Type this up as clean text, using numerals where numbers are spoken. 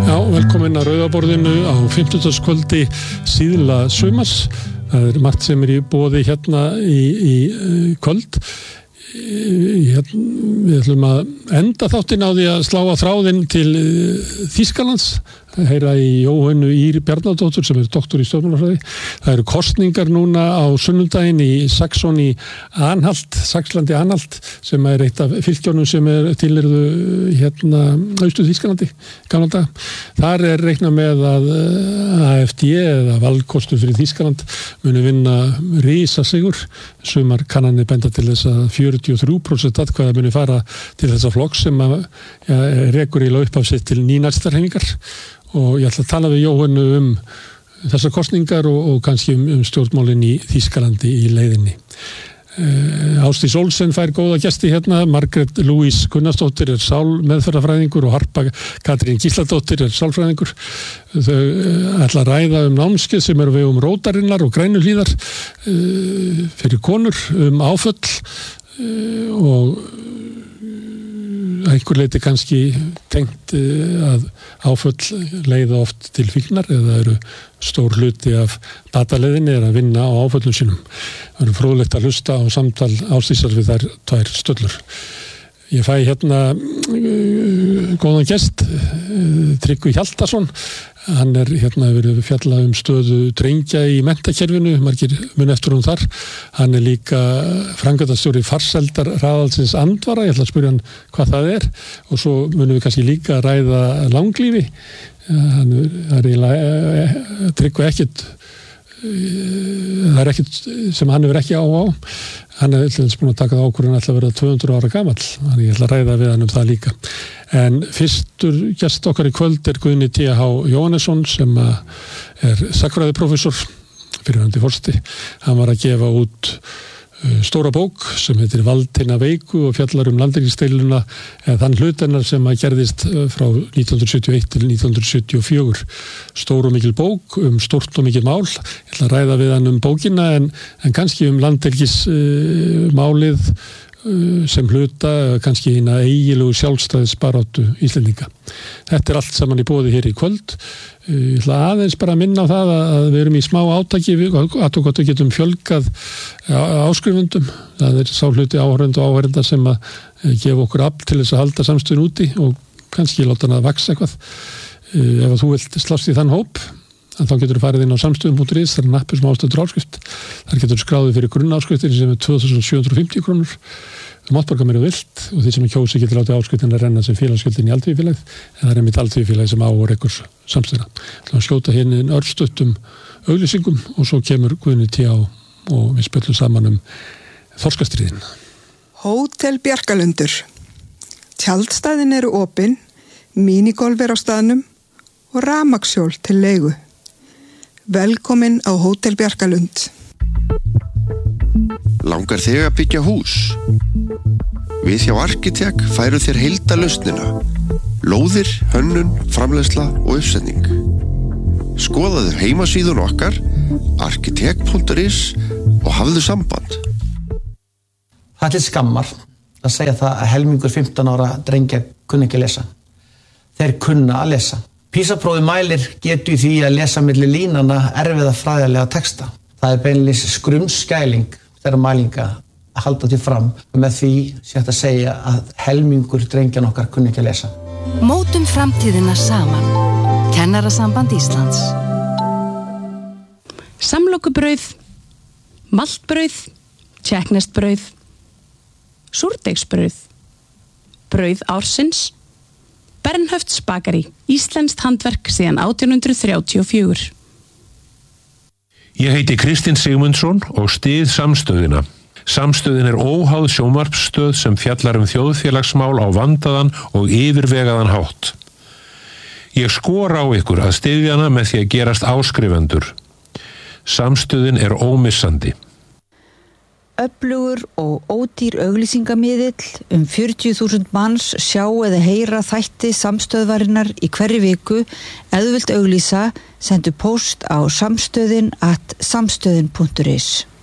Já, velkomin að Rauðaborðinu á 50-kvöldi síðla sumars. Það margt sem í boði hérna í kvöld. Við ætlum að enda þáttinn á því að slá á þráðinn til Þýskalands, heyra í Jóhönnu Ýr Bjarnadóttur sem doktor í stjórnmálafræði. Það eru kosningar núna á sunnudaginn í Saxlandi Anhalt sem eitt af fylkjónum sem tilheyra hérna austur Þýskalandi gamla daga. Þar reiknað með að AfD eða valkostur fyrir Þýskaland muni vinna risasigur. Sumar kannanir benda til þess að 43% atkvæða muni fara til þessa flokks sem rekur í upphafi sitt til nýnastarhefingar. Og ég ætla að tala við Jóhönnu þessar kosningar og kannski stjórnmálin í Þýskalandi í leiðinni. Ásdís Olsen fær góða gesti hérna, Margrét Louise Gunnarsdóttir sálmeðferðarfræðingur og Harpa Katrín Gísladóttir sálfræðingur. Þau ætla að ræða námskeið sem eru vegum Rótarinnar og Grænuhlíðar fyrir konur áföll og einhver leiti kannski tengt að áföll leiða oft til fíknar eða eru stór hluti af bataleiðinni að vinna á áföllum sínum. Það eru fróðlegt að hlusta á samtal Ásdísar við þær tvær stöllur. Ég fæ hérna góðan gest, Tryggvi Hjaltason. Hann hérna verið fjallað stöðu drengja í menntakerfinu, margir mun eftir þar. Hann líka framkvæmdastjóri farsældarraðalsins Andvara, ég ætla að spyrja hann hvað það og svo munum við kannski líka ræða langlífi. Tryggvi það ekkert sem hann hefur ekki áhuga á. Hann búin að taka það ákvörðun að vera 200 ára gamall, þannig ég ætla að ræða við hann það líka. En fyrstur gest okkar í kvöld Guðni T.H. Jóhannesson sem sagnfræðiprófessor, fyrrverandi forseti. Hann var að gefa út stóra bók sem heitir Valdina veiku og fjallar landhelgisdeiluna þann hlutennar sem gerðist frá 1971 til 1974. Stór og mikil bók stórt og mikil mál. Ég ætla að ræða við hann bókina en kannski landhelgismálið sem hluta kannski hina eigilegu sjálfstæðisbaráttu Íslendinga. Þetta allt saman í boði hér í kvöld. Ég ætla aðeins bara að minna á það að við erum í smá átaki að við getum fjölgað áskrifundum. Það sá hluti áhorfenda og áhorfenda sem að gefa okkur afl til þess að halda samstöðun úti og kannski láta hann að vaxa eitthvað. Ef að þú vilt slást í þann hóp þá getur þú farið inn á samstöðun.is, það appur sem ástöður áskrift. Þar getur þú skráðið fyrir grunnáskriftir sem 2.750 krónur. Það mátt borga mér vilt og því sem kjósi getur látið áskriftin að renna sem félagsgjöldin í Alþýðufélagið en það einmitt Alþýðufélagið sem á og rekur samstöðuna. Það skjóta hérna örstuttum auglýsingum og svo kemur Guðni T.H. og við spjöllum saman þorskastríðin. Hótel Bjarkalundur. Tjaldstæðin eru opin, minigolf á staðnum og rafmagnshjól til leigu. Velkomin á Hótel Bjarkalund. Langar þig að byggja hús? Við hjá Arkitek færum þér heildarlausnina. Lóðir, hönnun, framleiðsla og uppsetning. Skoðaðu heimasíðun okkar arkitek.is og hafðu samband. Það er skammar að segja það að helmingur 15 ára drengja kunni ekki lesa. Þeir kunna að lesa. PISA-prófið mælir getur í því að lesa milli línana erfiða fræðilega texta. Það beinlínis skrumskæling þeirra mælinga að halda til fram með því sé hægt að segja að helmingur drengjan okkar kunni ekki að lesa. Mótum framtíðina saman. Kennarasamband Íslands. Samlokubrauð, maltbrauð, tékkneskt-brauð, súrdeigsbrauð, brauð ársins, Bernhöfts bakari, íslenskt handverk síðan 1834. Ég heiti Kristinn Sigmundsson og styð samstöðina. Samstöðin óháð sjónvarpsstöð sem fjallar þjóðfélagsmál á vandaðan og yfirvegaðan hátt. Ég skora á ykkur að styðja hana með því að gerast áskrifendur. Samstöðin ómissandi. Öflugur og ódýr auglýsingamiðill 40.000 manns sjá eða heyra þætti samstöðvarinnar í hverri viku. Ef þú vilt auglýsa, sendu póst á samstöðin@samstöðin.is.